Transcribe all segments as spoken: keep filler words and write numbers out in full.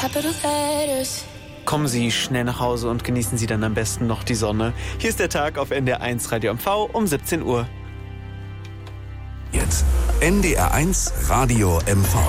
capital letters. Kommen Sie schnell nach Hause und genießen Sie dann am besten noch die Sonne. Hier ist der Tag auf N D R eins Radio M V um siebzehn Uhr. Jetzt N D R eins Radio M V.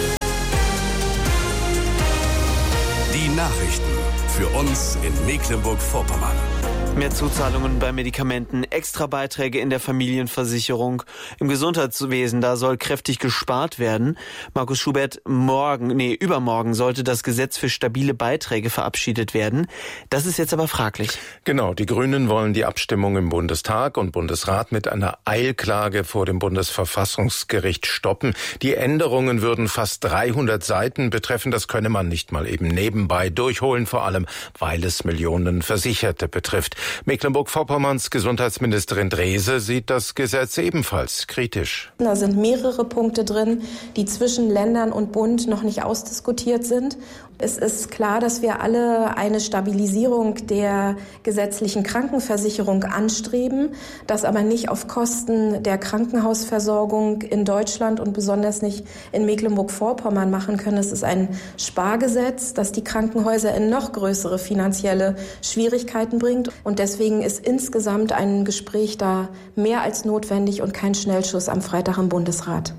Die Nachrichten für uns in Mecklenburg-Vorpommern. Mehr Zuzahlungen bei Medikamenten, Extrabeiträge in der Familienversicherung, im Gesundheitswesen, da soll kräftig gespart werden. Markus Schubert, morgen, nee, übermorgen sollte das Gesetz für stabile Beiträge verabschiedet werden. Das ist jetzt aber fraglich. Genau, die Grünen wollen die Abstimmung im Bundestag und Bundesrat mit einer Eilklage vor dem Bundesverfassungsgericht stoppen. Die Änderungen würden fast dreihundert Seiten betreffen. Das könne man nicht mal eben nebenbei durchholen, vor allem weil es Millionen Versicherte betrifft. Mecklenburg-Vorpommerns Gesundheitsministerin Drese sieht das Gesetz ebenfalls kritisch. Da sind mehrere Punkte drin, die zwischen Ländern und Bund noch nicht ausdiskutiert sind. Es ist klar, dass wir alle eine Stabilisierung der gesetzlichen Krankenversicherung anstreben, das aber nicht auf Kosten der Krankenhausversorgung in Deutschland und besonders nicht in Mecklenburg-Vorpommern machen können. Es ist ein Spargesetz, das die Krankenhäuser in noch größere finanzielle Schwierigkeiten bringt. Und deswegen ist insgesamt ein Gespräch da mehr als notwendig und kein Schnellschuss am Freitag im Bundesrat.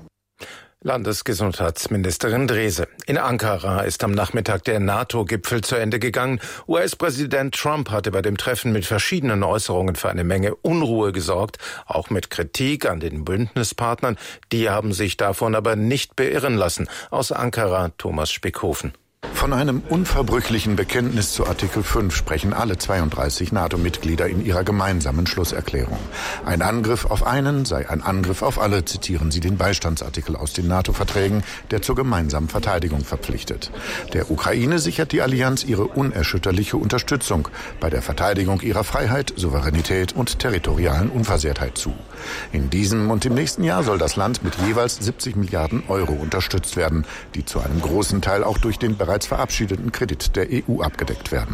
Landesgesundheitsministerin Drese. In Ankara ist am Nachmittag der NATO-Gipfel zu Ende gegangen. U S-Präsident Trump hatte bei dem Treffen mit verschiedenen Äußerungen für eine Menge Unruhe gesorgt, auch mit Kritik an den Bündnispartnern. Die haben sich davon aber nicht beirren lassen. Aus Ankara Thomas Spickhofen. Von einem unverbrüchlichen Bekenntnis zu Artikel fünf sprechen alle zweiunddreißig NATO-Mitglieder in ihrer gemeinsamen Schlusserklärung. Ein Angriff auf einen sei ein Angriff auf alle, zitieren sie den Beistandsartikel aus den NATO-Verträgen, der zur gemeinsamen Verteidigung verpflichtet. Der Ukraine sichert die Allianz ihre unerschütterliche Unterstützung bei der Verteidigung ihrer Freiheit, Souveränität und territorialen Unversehrtheit zu. In diesem und im nächsten Jahr soll das Land mit jeweils siebzig Milliarden Euro unterstützt werden, die zu einem großen Teil auch durch den bereits verabschiedeten Kredit der E U abgedeckt werden.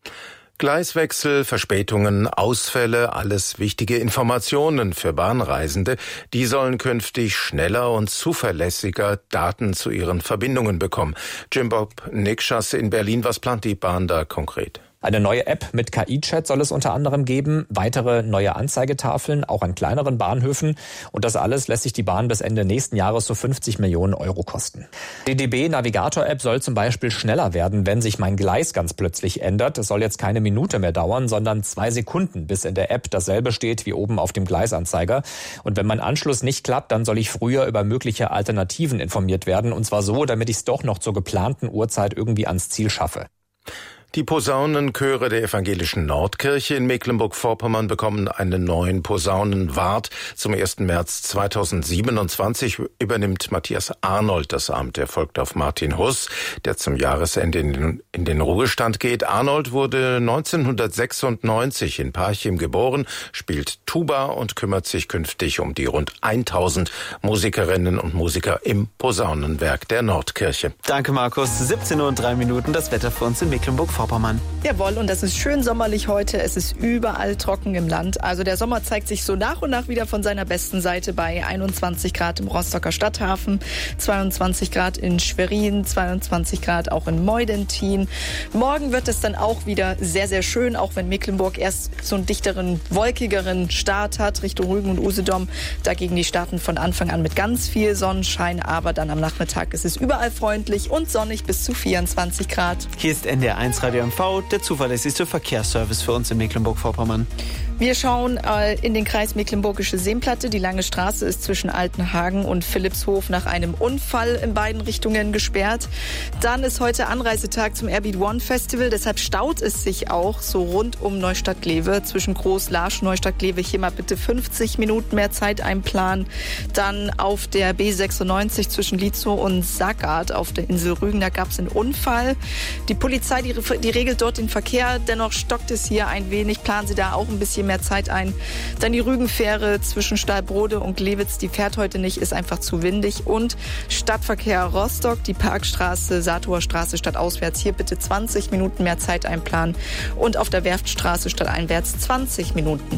Gleiswechsel, Verspätungen, Ausfälle, alles wichtige Informationen für Bahnreisende. Die sollen künftig schneller und zuverlässiger Daten zu ihren Verbindungen bekommen. Jim Bob Nikschas in Berlin, was plant die Bahn da konkret? Eine neue App mit K I-Chat soll es unter anderem geben, weitere neue Anzeigetafeln, auch an kleineren Bahnhöfen. Und das alles lässt sich die Bahn bis Ende nächsten Jahres so fünfzig Millionen Euro kosten. Die D B-Navigator-App soll zum Beispiel schneller werden, wenn sich mein Gleis ganz plötzlich ändert. Es soll jetzt keine Minute mehr dauern, sondern zwei Sekunden, bis in der App dasselbe steht wie oben auf dem Gleisanzeiger. Und wenn mein Anschluss nicht klappt, dann soll ich früher über mögliche Alternativen informiert werden. Und zwar so, damit ich es doch noch zur geplanten Uhrzeit irgendwie ans Ziel schaffe. Die Posaunenchöre der evangelischen Nordkirche in Mecklenburg-Vorpommern bekommen einen neuen Posaunenwart. Zum ersten März zweitausendsiebenundzwanzig übernimmt Matthias Arnold das Amt. Er folgt auf Martin Huss, der zum Jahresende in den, in den Ruhestand geht. Arnold wurde neunzehnhundertsechsundneunzig in Parchim geboren, spielt Tuba und kümmert sich künftig um die rund tausend Musikerinnen und Musiker im Posaunenwerk der Nordkirche. Danke, Markus. siebzehn Uhr und drei Minuten, das Wetter für uns in Mecklenburg-Vorpommern. Jawohl, und das ist schön sommerlich heute. Es ist überall trocken im Land. Also der Sommer zeigt sich so nach und nach wieder von seiner besten Seite bei einundzwanzig Grad im Rostocker Stadthafen, zweiundzwanzig Grad in Schwerin, zweiundzwanzig Grad auch in Meudentin. Morgen wird es dann auch wieder sehr, sehr schön, auch wenn Mecklenburg erst so einen dichteren, wolkigeren Start hat Richtung Rügen und Usedom. Dagegen die starten von Anfang an mit ganz viel Sonnenschein, aber dann am Nachmittag ist es überall freundlich und sonnig bis zu vierundzwanzig Grad. Hier ist N D R eins Radio M V, der zuverlässigste Verkehrsservice für uns in Mecklenburg-Vorpommern. Wir schauen äh, in den Kreis Mecklenburgische Seenplatte. Die lange Straße ist zwischen Altenhagen und Philippshof nach einem Unfall in beiden Richtungen gesperrt. Dann ist heute Anreisetag zum Airbeat One Festival. Deshalb staut es sich auch so rund um Neustadt-Glewe. Zwischen Groß-Larsch, Neustadt-Glewe hier mal bitte fünfzig Minuten mehr Zeit einplanen. Dann auf der B sechsundneunzig zwischen Lietzow und Sackart auf der Insel Rügen. Da gab es einen Unfall. Die Polizei, die, die regelt dort den Verkehr. Dennoch stockt es hier ein wenig. Planen Sie da auch ein bisschen mehr Zeit ein. Dann die Rügenfähre zwischen Stahlbrode und Glewitz, die fährt heute nicht, ist einfach zu windig. Und Stadtverkehr Rostock, die Parkstraße, Saatower Straße stadtauswärts, hier bitte zwanzig Minuten mehr Zeit einplanen. Und auf der Werftstraße stadteinwärts zwanzig Minuten.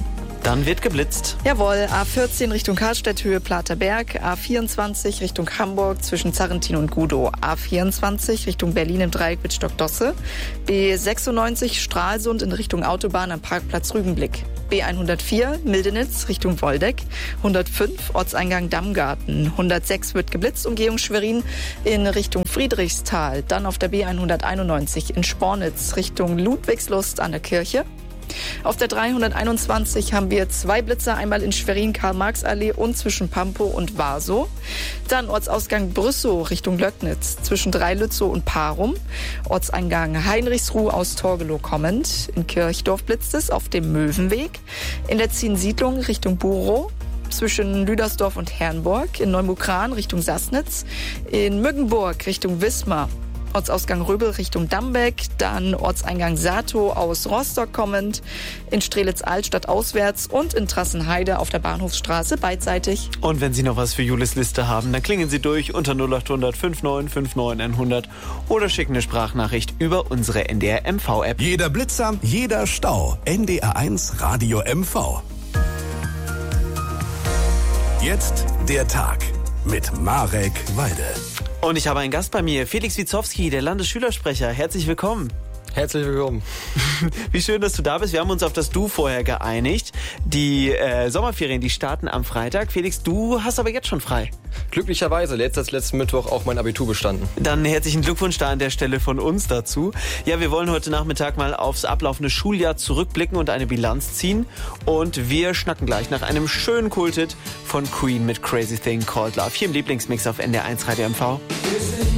Dann wird geblitzt. Jawohl, A vierzehn Richtung Karlstedt, Höhe Platerberg, A vierundzwanzig Richtung Hamburg zwischen Zarrentin und Gudow, A vierundzwanzig Richtung Berlin im Dreieck mit Stockdosse, B sechsundneunzig Stralsund in Richtung Autobahn am Parkplatz Rügenblick, B hundertvier Mildenitz Richtung Woldeck, hundertfünf Ortseingang Dammgarten, hundertsechs wird geblitzt, Umgehung Schwerin in Richtung Friedrichsthal, dann auf der B hunderteinundneunzig in Spornitz Richtung Ludwigslust an der Kirche. Auf der dreihunderteinundzwanzig haben wir zwei Blitzer, einmal in Schwerin-Karl-Marx-Allee und zwischen Pampow und Warsow. Dann Ortsausgang Brüssow Richtung Löcknitz zwischen Dreilützow und Parum. Ortseingang Heinrichsruh aus Torgelow kommend. In Kirchdorf blitzt es auf dem Möwenweg. In der Ziensiedlung Richtung Burow zwischen Lüdersdorf und Herrnburg. In Neumukran Richtung Sassnitz. In Müggenburg Richtung Wismar. Ortsausgang Röbel Richtung Dambeck, dann Ortseingang Satow aus Rostock kommend, in Strelitz-Altstadt auswärts und in Trassenheide auf der Bahnhofsstraße beidseitig. Und wenn Sie noch was für Julis Liste haben, dann klingen Sie durch unter null acht hundert neunundfünfzig neunundfünfzig hundert oder schicken eine Sprachnachricht über unsere N D R M V-App. Jeder Blitzer, jeder Stau. N D R eins Radio M V. Jetzt der Tag mit Marek Walde. Und ich habe einen Gast bei mir, Felix Witzowski, der Landesschülersprecher. Herzlich willkommen. Herzlich willkommen. Wie schön, dass du da bist. Wir haben uns auf das Du vorher geeinigt. Die äh, Sommerferien, die starten am Freitag. Felix, du hast aber jetzt schon frei. Glücklicherweise, letztes letzten Mittwoch auch mein Abitur bestanden. Dann herzlichen Glückwunsch da an der Stelle von uns dazu. Ja, wir wollen heute Nachmittag mal aufs ablaufende Schuljahr zurückblicken und eine Bilanz ziehen. Und wir schnacken gleich nach einem schönen Kulthit von Queen mit Crazy Thing Called Love. Hier im Lieblingsmix auf N D R eins Radio M V.